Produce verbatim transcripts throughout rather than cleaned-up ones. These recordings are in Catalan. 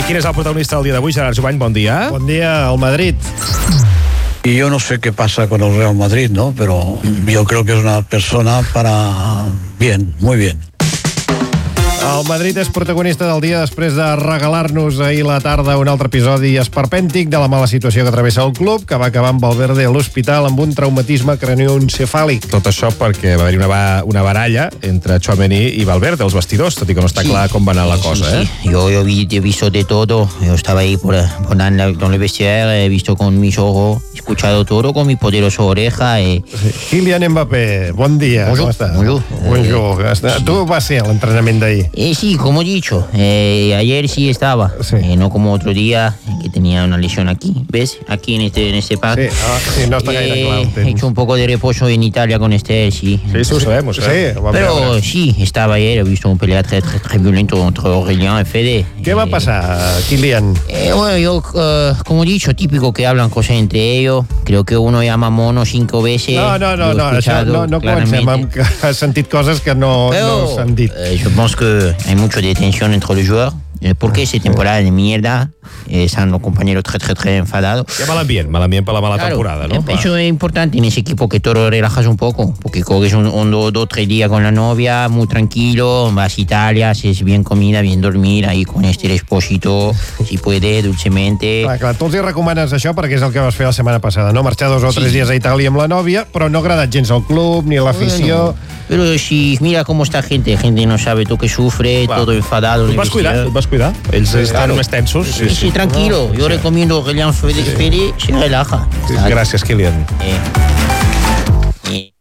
I quin és el protagonista del dia d'avui? Gerard Jovany, bon dia. Bon dia, al Madrid. Y yo no sé qué pasa con el Real Madrid, ¿no? Pero yo creo que es una persona para bien, muy bien. El Madrid és protagonista del dia després de regalar-nos ahir la tarda un altre episodi esperpèntic de la mala situació que travessa el club, que va acabar amb Valverde a l'hospital amb un traumatisme cranioencefàlic. Tot això perquè va haver-hi una, ba- una baralla entre Tchouaméni i Valverde, els vestidors, tot i que no està Sí. clar com va anar la cosa, Sí, eh? sí. Yo, yo, vi, yo he visto de todo. Yo estaba ahí por, por en la- en el vestiario, he visto con mis ojos, he escuchado todo con mi poderosa oreja. Eh. Kylian Mbappé, bon dia. Bonjour. Com estàs? Bonjour. Bonjour. Eh, tu vas ser a l'entrenament d'ahir. Eh, sí, como he dicho, eh, ayer sí estaba, Sí. Eh, no como otro día que tenía una lesión aquí, ¿ves? Aquí en este, en este Sí, pack. ah, sí, no està gaire clar el he temps. hecho un poco de reposo en Italia con este, sí. Sí, sí, ho sabem, ho sabem. Sí, ho vam Pero veure. sí, estaba ayer, he visto un pelea très, très, très violento entre Aurélien y Fede. Què va Eh, passar, Kylian? Eh, bueno, yo, eh, como he dicho, típico que hablan cosas entre ellos. Creo que uno llama mono cinco veces. No, no, no, Lo he no, això escuchado no, no comencem amb claramente. que has sentit coses que no, Pero, no s'han dit. eh, yo pienso que hay mucho de tensión entre los jugadores. Eh, porque esta temporada de mierda eh, están los compañeros très, très, très enfadados. Hi ha mal ambient, mal ambient per la mala Claro, temporada, no? eh, eso es importante en ese equipo, que todo relajas un poco, porque coges un, un dos, dos, tres días con la novia, muy tranquilo, vas a Italia, haces bien comida, bien dormir, ahí con este Esposito, si puede, dulcemente. Clar, clar, tu els hi recomanes això perquè és el que vas fer la setmana passada, no? Marxar dos o tres Sí. dies a Itàlia amb la nòvia, però no ha agradat gens al club, ni a l'afició... Bueno, pero si mira cómo está gente, gente no sabe tú que sufre, Clar. todo enfadado. Tu en et el vas cuidar, tu vestiario. et vas cuidar. Ells estan claro. més tensos. Sí, sí, tranquilo. Yo recomiendo a Aurélien Fede, Fede, se relaja. Sí, ¿sabes? gràcies, Kylian. Eh. Eh.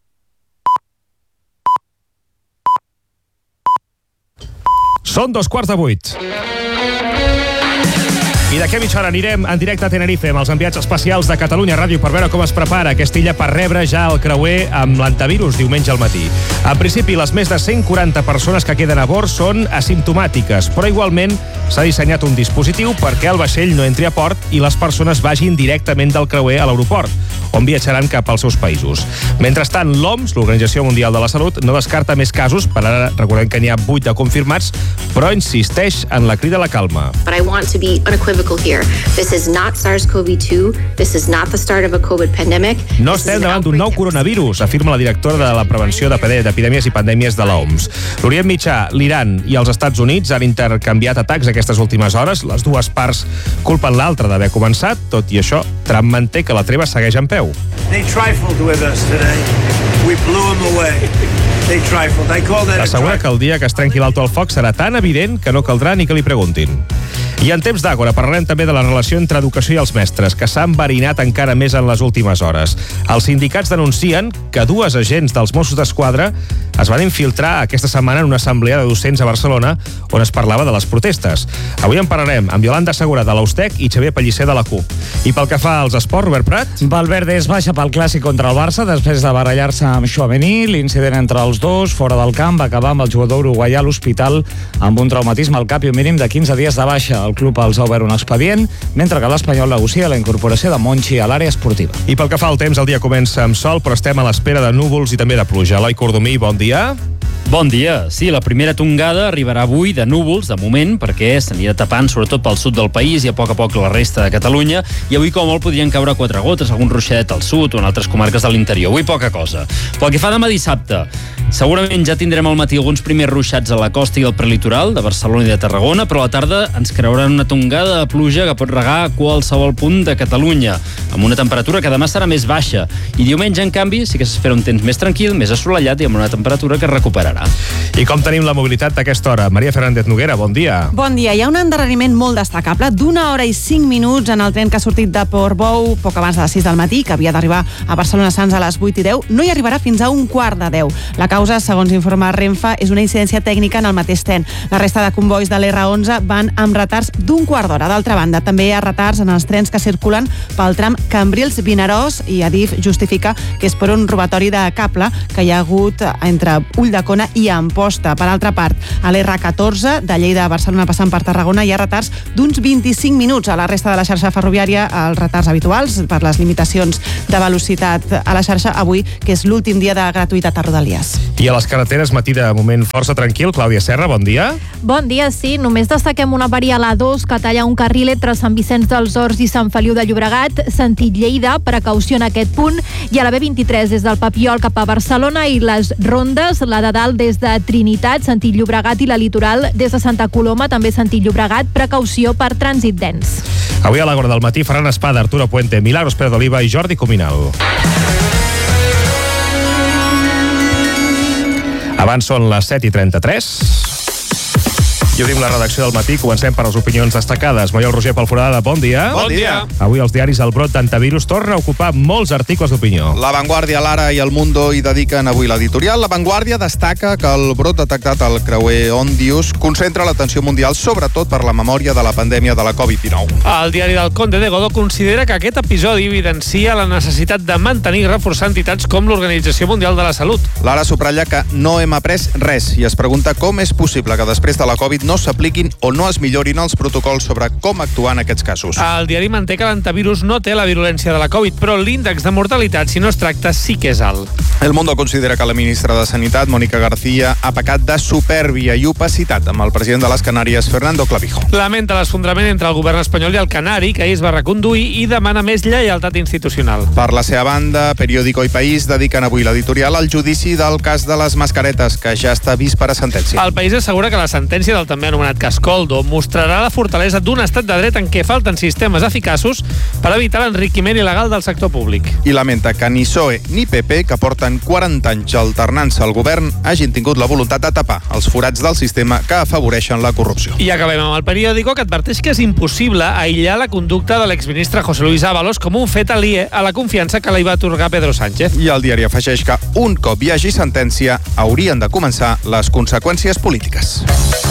Són dos quarts de vuit. I d'aquí a mitja hora anirem en directe a Tenerife amb els enviats especials de Catalunya Ràdio per veure com es prepara aquesta illa per rebre ja el creuer amb l'antivirus diumenge al matí. En principi, les més de cent quaranta persones que queden a bord són asimptomàtiques, però igualment s'ha dissenyat un dispositiu perquè el vaixell no entri a port i les persones vagin directament del creuer a l'aeroport, on viatjaran cap als seus països. Mentrestant, l'O M S, l'Organització Mundial de la Salut, no descarta més casos. Per ara, recordem que n'hi ha vuit de confirmats, però insisteix en la crida a la calma. But I want to be unequivocal here. This is not SARS-C o V two. This is not the start of a COVID pandemic. No This is estem an davant d'un nou outbreak that- coronavirus, afirma la directora de la prevenció d'epide- d'epidèmies i pandèmies de l'O M S. L'Orient Mitjà, l'Iran i els Estats Units han intercanviat atacs aquestes últimes hores. Les dues parts culpen l'altra d'haver començat. Tot i això, Trump manté que la treva segueix en peu. They trifled with us today. We blew them away. They trifled. I call that a Assegura trifle. que el dia que es trenqui l'alto al foc serà tan evident que no caldrà ni que li preguntin. I en temps d'Àgora parlarem també de la relació entre educació i els mestres, que s'ha enverinat encara més en les últimes hores. Els sindicats denuncien que dues agents dels Mossos d'Esquadra es van infiltrar aquesta setmana en una assemblea de docents a Barcelona on es parlava de les protestes. Avui en parlarem amb Iolanda Segura de l'Austec i Xavier Pellicer de la CUP. I pel que fa als esports, Robert Prat? Valverde es baixa pel clàssic contra el Barça després de barallar-se amb Tchouaméni. L'incident entre els dos, fora del camp, va acabar amb el jugador uruguaià a l'hospital amb un traumatisme al cap i un mínim de quinze dies de baixa. El club els ha obert un expedient, mentre que l'Espanyol negocia la incorporació de Monchi a l'àrea esportiva. I pel que fa al temps, el dia comença amb sol, però estem a l'espera de núvols i també de pluja. Eloi Cordomí, bon dia. Bon dia. Sí, la primera tongada arribarà avui de núvols, de moment, perquè s'anirà tapant sobretot pel sud del país i a poc a poc la resta de Catalunya, i avui com a molt podrien caure quatre gotes, algun ruixadet al sud o en altres comarques de l'interior. Avui poca cosa. Pel que fa demà dissabte, segurament ja tindrem al matí alguns primers ruixats a la costa i al prelitoral de Barcelona i de Tarragona, però a la tarda ens creuran una tongada de pluja que pot regar a qualsevol punt de Catalunya, amb una temperatura que demà serà més baixa. I diumenge, en canvi, sí que s'espera un temps més tranquil, més assolellat i amb una temperatura que recuperarà. I com tenim la mobilitat a aquesta hora? Maria Fernández Noguera, bon dia. Bon dia. Hi ha un endarreriment molt destacable d'una hora i cinc minuts en el tren que ha sortit de Portbou poc abans de les sis del matí, que havia d'arribar a Barcelona Sants a les vuit i deu. No hi arribarà fins a un quart de deu. La causa, segons informa Renfe, és una incidència tècnica en el mateix tren. La resta de convois de l'R onze van amb retards d'un quart d'hora. D'altra banda, també hi ha retards en els trens que circulen pel tram Cambrils-Vinaròs i Adif justifica que és per un robatori de cable que hi ha hagut entre Ulldecona Lleida i Amposta. Per altra part, a l'R catorze, de Lleida a Barcelona passant per Tarragona, hi ha retards d'uns vint-i-cinc minuts. A la resta de la xarxa ferroviària, els retards habituals per les limitacions de velocitat a la xarxa avui, que és l'últim dia de gratuïtat a Rodalies. I a les carreteres, matí de moment força tranquil. Clàudia Serra, bon dia. Bon dia, sí. Només destaquem una avaria a l'A dos que talla un carril entre Sant Vicenç dels Horts i Sant Feliu de Llobregat, sentit Lleida, precaució en aquest punt, i a la B vint-i-tres des del Papiol cap a Barcelona i les rondes, la de dalt des de Trinitat, sentit Llobregat, i la litoral des de Santa Coloma, també sentit Llobregat, precaució per trànsit dens. Avui a l'Agora del matí, Ferran Espada, Arturo Puente, Milagros Pérez d'Oliva i Jordi Cuminal. Abans són les set i trenta-tres. I obrim la redacció del matí. Comencem per les opinions destacades. Maiol Roger Palforada, bon dia. Bon dia. Avui els diaris El Brot d'Antivirus torna a ocupar molts articles d'opinió. La Vanguardia, l'Ara i El Mundo hi dediquen avui l'editorial. La Vanguardia destaca que el brot detectat al creuer Ondius concentra l'atenció mundial sobretot per la memòria de la pandèmia de la covid dinou. El diari del Conde de Godó considera que aquest episodi evidencia la necessitat de mantenir i reforçar entitats com l'Organització Mundial de la Salut. L'Ara subratlla que no hem après res i es pregunta com és possible que després de la Covid no s'apliquin o no es millorin els protocols sobre com actuar en aquests casos. El diari manté que l'antivirus no té la virulència de la Covid, però l'índex de mortalitat, si no es tracta, sí que és alt. El Mundo considera que la ministra de Sanitat, Mónica García, ha pecat de supèrbia i opacitat amb el president de les Canàries, Fernando Clavijo. Lamenta l'esfondrament entre el govern espanyol i el canari, que ahir es va reconduir, i demana més lleialtat institucional. Per la seva banda, Periódico i País dediquen avui l'editorial al judici del cas de les mascaretes, que ja està vist per a sentència. El País assegura que la sentència del també anomenat cas Coldo mostrarà la fortalesa d'un estat de dret en què falten sistemes eficaços per evitar l'enriquiment il·legal del sector públic. I lamenta que ni P S O E ni P P, que porten quaranta anys alternant-se al govern, hagin tingut la voluntat de tapar els forats del sistema que afavoreixen la corrupció. I acabem amb el Periódico, que adverteix que és impossible aïllar la conducta de l'exministre José Luis Ábalos com un fet aliè a la confiança que li va atorgar Pedro Sánchez. I el diari afegeix que un cop hi hagi sentència haurien de començar les conseqüències polítiques.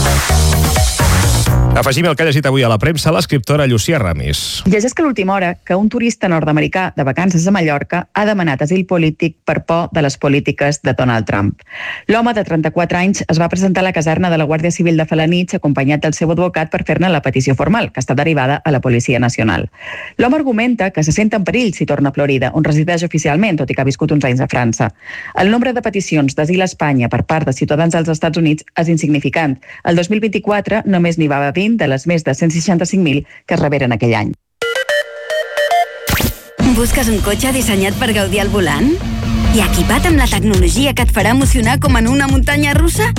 Afegim el que ha llegit avui a la premsa l'escriptora Llucia Ramis. Llegeix que a l'última hora que un turista nord-americà de vacances a Mallorca ha demanat asil polític per por de les polítiques de Donald Trump. L'home de trenta-quatre anys es va presentar a la caserna de la Guàrdia Civil de Felanitx acompanyat del seu advocat per fer-ne la petició formal, que està derivada a la Policia Nacional. L'home argumenta que se sent en perill si torna a Florida, on resideix oficialment, tot i que ha viscut uns anys a França. El nombre de peticions d'asil a Espanya per part de ciutadans dels Estats Units és insignificant. El dos mil vint-i-quatre només n'hi va haver vint de les més de cent seixanta-cinc mil que es reberen aquell any. Busques un cotxe dissenyat per gaudir al volant? I equipat amb la tecnologia que et farà emocionar com en una muntanya russa?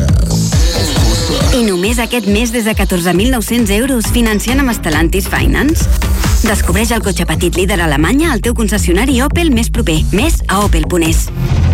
I només aquest mes des de catorze mil nou-cents euros financiant amb Stellantis Finance? Descobreix el cotxe petit líder a Alemanya al teu concessionari Opel més proper. Més a opel punt es.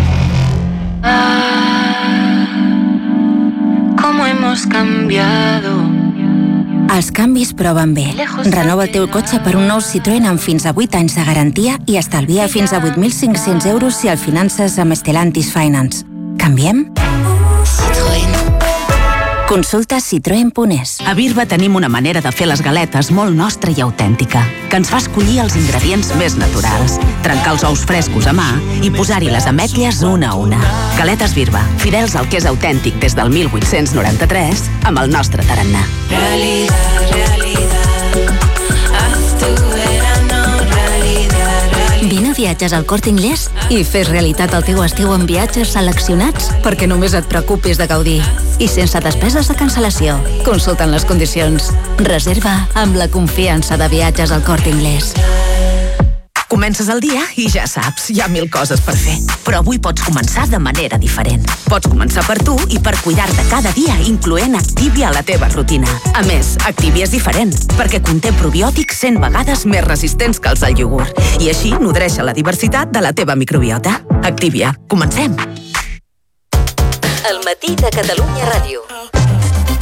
¿Cómo hemos cambiado? Els canvis proven bé. Renova el teu cotxe per un nou Citroën amb fins a vuit anys de garantia i estalvia fins a vuit mil cinc-cents euros si el finances amb Stellantis Finance. Canviem? Citroën. Consulta citroen punt es. A Birba tenim una manera de fer les galetes molt nostra i autèntica, que ens fa escollir els ingredients més naturals, trencar els ous frescos a mà i posar-hi les ametlles una a una. Galetes Birba, fidels al que és autèntic des del mil vuit-cents noranta-tres, amb el nostre tarannà. Realidad, realidad, haz tu verano, realidad, realidad. Vine a Viatges al Corte Inglés i fes realitat el teu estiu amb viatges seleccionats perquè només et preocupis de gaudir. I sense despeses de cancel·lació. Consulten les condicions. Reserva amb la confiança de Viatges al Corte Inglés. Comences el dia i ja saps, hi ha mil coses per fer. Però avui pots començar de manera diferent. Pots començar per tu i per cuidar-te cada dia, incloent Activia a la teva rutina. A més, Activia és diferent, perquè conté probiòtics cent vegades més resistents que els del iogurt. I així nodreix la diversitat de la teva microbiota. Activia. Comencem. El matí de Catalunya Ràdio.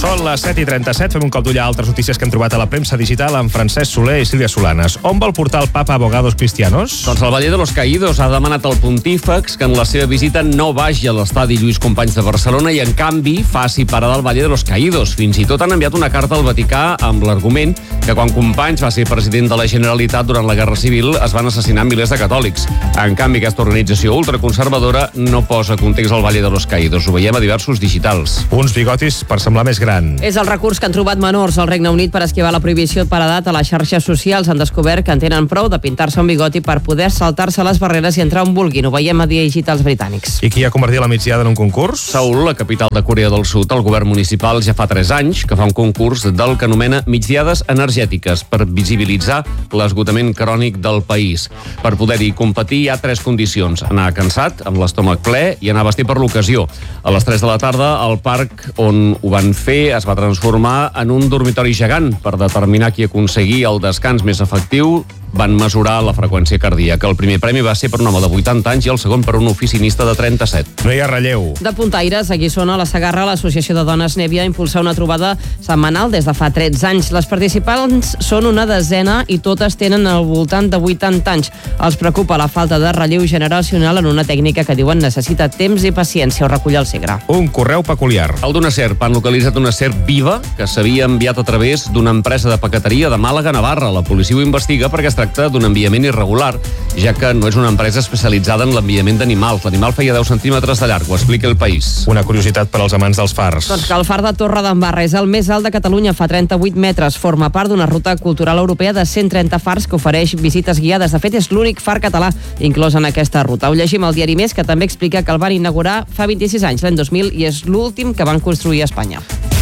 Són les set i trenta-set, fem un cop d'ull a altres notícies que hem trobat a la premsa digital amb Francesc Soler i Sílvia Solanes. On vol portar el papa Abogados Cristianos? Doncs el Valle de los Caídos ha demanat al pontífex que en la seva visita no vagi a l'estadi Lluís Companys de Barcelona i, en canvi, faci parada al Valle de los Caídos. Fins i tot han enviat una carta al Vaticà amb l'argument que quan Companys va ser president de la Generalitat durant la Guerra Civil es van assassinar milers de catòlics. En canvi, aquesta organització ultraconservadora no posa context al Valle de los Caídos. Ho veiem a diversos digitals. Uns bigotis per semblar més gran. És el recurs que han trobat menors al Regne Unit per esquivar la prohibició per edat a les xarxes socials. Han descobert que en tenen prou de pintar-se un bigoti per poder saltar-se les barreres i entrar on vulguin. Ho veiem a digitals britànics. I qui ha convertit la migdiada en un concurs? Seül, la capital de Corea del Sud. El govern municipal ja fa tres anys que fa un concurs del que anomena migdiades energètiques per visibilitzar l'esgotament crònic del país. Per poder-hi competir hi ha tres condicions: anar cansat, amb l'estómac ple i anar vestit per l'ocasió. A les tres de la tarda, al parc on ho van fer es va transformar en un dormitori gegant. Per determinar qui aconseguia el descans més efectiu, van mesurar la freqüència cardíaca. El primer premi va ser per un home de vuitanta anys i el segon per un oficinista de trenta-set. No hi ha relleu. De puntaires, a Guissona, a la Segarra, l'Associació de Dones Nèvia impulsa una trobada setmanal des de fa tretze anys. Les participants són una desena i totes tenen al voltant de vuitanta anys. Els preocupa la falta de relleu generacional en una tècnica que diuen necessita temps i paciència. Ho recull el Segre. Un correu peculiar. El d'una serp. Han localitzat una serp viva que s'havia enviat a través d'una empresa de paqueteria de Màlaga, Navarra. La policia ho investiga perquè es tracta d'un enviament irregular, ja que no és una empresa especialitzada en l'enviament d'animals. L'animal feia deu centímetres de llarg, ho explica El País. Una curiositat per als amants dels fars. Doncs que el far de Torre d'Embarra és el més alt de Catalunya, fa trenta-vuit metres. Forma part d'una ruta cultural europea de cent trenta fars que ofereix visites guiades. De fet, és l'únic far català inclòs en aquesta ruta. Ho llegim al diari Més, que també explica que el van inaugurar fa vint-i-sis anys, l'any dos mil, i és l'últim que van construir a Espanya.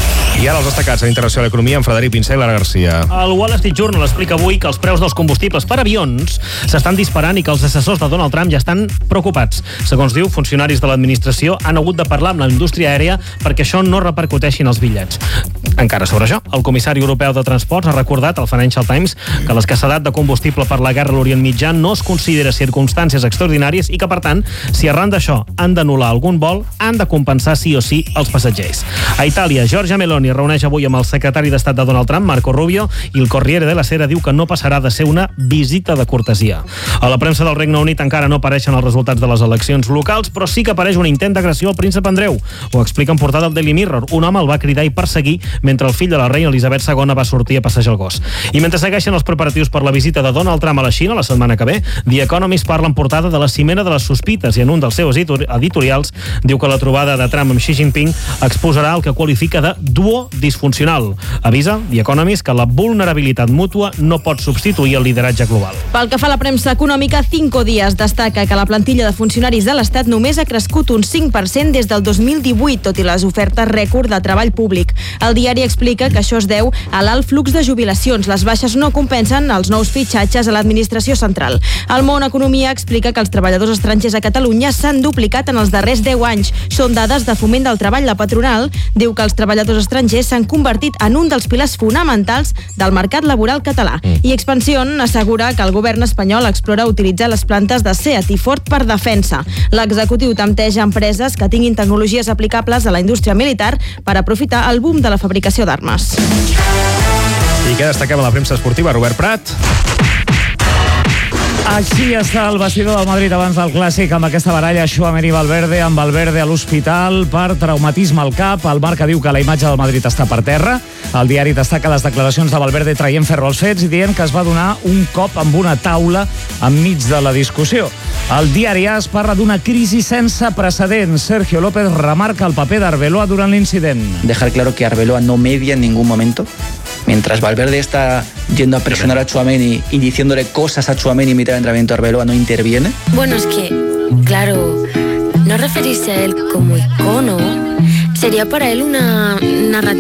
I ara els destacats en Internacional Economia amb Frederic Pinsà i Lara Garcia. El Wall Street Journal explica avui que els preus dels combustibles per avions s'estan disparant i que els assessors de Donald Trump ja estan preocupats. Segons diu, funcionaris de l'administració han hagut de parlar amb la indústria aèria perquè això no repercuteixi en els bitllets. Encara sobre això, el comissari europeu de transports ha recordat al Financial Times que l'escassedat de combustible per la guerra a l'Orient Mitjà no es considera circumstàncies extraordinàries i que, per tant, si arran d'això han d'anul·lar algun vol, han de compensar sí o sí els passatgers. A Itàlia, Giorgia Meloni reuneix avui amb el secretari d'Estat de Donald Trump, Marco Rubio, i el Corriere della Sera diu que no passarà de ser una visita de cortesia. A la premsa del Regne Unit encara no apareixen els resultats de les eleccions locals, però sí que apareix un intent d'agressió al príncep Andreu. Ho explica en portada el Daily Mirror. Un home el va cridar i perseguir mentre el fill de la reina Elisabet segona va sortir a passejar el gos. I mentre segueixen els preparatius per la visita de Donald Trump a la Xina la setmana que ve, The Economist parla en portada de la cimera de les sospites i en un dels seus editorials diu que la trobada de Trump amb Xi Jinping exposarà el que qualifica de duo disfuncional. Avisa The Economist que la vulnerabilitat mútua no pot substituir el lideratge global. Pel que fa a la premsa econòmica, Cinco Días destaca que la plantilla de funcionaris de l'Estat només ha crescut un cinc per cent des del dos mil divuit, tot i les ofertes rècord de treball públic. El diari explica que això es deu a l'alt flux de jubilacions. Les baixes no compensen els nous fitxatges a l'administració central. El Món Economia explica que els treballadors estrangers a Catalunya s'han duplicat en els darrers deu anys. Són dades de Foment del Treball. La patronal diu que els treballadors estrangers s'han convertit en un dels pilars fonamentals del mercat laboral català. I Expansión assegura que el govern espanyol explora utilitzar les plantes de Seat i Ford per defensa. L'executiu tempteja empreses que tinguin tecnologies aplicables a la indústria militar per aprofitar el boom de la fabricació d'armes. I què destaquem a la premsa esportiva, Robert Prat? Així està el vestidor del Madrid abans del Clàssic amb aquesta baralla Tchouaméni i Valverde, amb Valverde a l'hospital per traumatisme al cap. El Marca diu que la imatge del Madrid està per terra. El diari destaca les declaracions de Valverde traient ferro als fets i dient que es va donar un cop amb una taula enmig de la discussió. El diari AS parla d'una crisi sense precedents. Sergio López remarca el paper d'Arbeloa durant l'incident. Dejar claro que Arbeloa no media en ningún momento. Mientras Valverde está yendo a presionar a Tchouaméni y diciéndole cosas a Tchouaméni en mitad del entrenamiento, Arbeloa no interviene. Bueno, es que, claro, no referirse a él como icono sería para él una narrativa